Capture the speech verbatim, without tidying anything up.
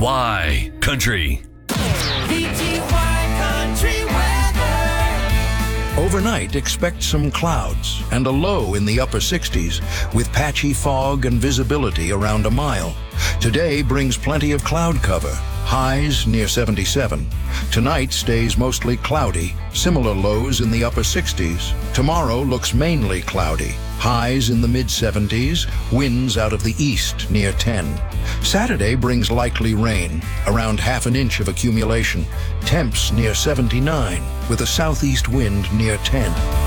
Y Country. V G Y Country weather. Overnight, expect some clouds and a low in the upper sixties with patchy fog and visibility around a mile. Today brings plenty of cloud cover, highs near seventy-seven. Tonight stays mostly cloudy, similar lows in the upper sixties. Tomorrow looks mainly cloudy, highs in the mid seventies, winds out of the east near ten. Saturday brings likely rain, around half an inch of accumulation. Temps near seventy-nine, with a southeast wind near ten.